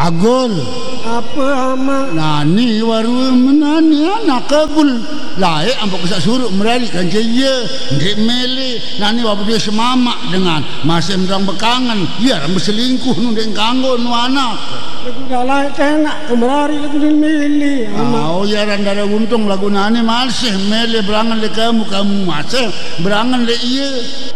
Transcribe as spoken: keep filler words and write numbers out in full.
Agul. Apa ama? Nani waru menani anak agul. Laik ambok kesak suruh merali kan jaya. Ndek mele. Nani wapu dia semamak dengan masih merang bekangan. Ya rambut selingkuh nu deng kanggo nu anak. Lagu dah laik tenak kemari lagu din mele. Oh ya randara untung lagu nani masih mele berangan le kamu kamu masih berangan le iya.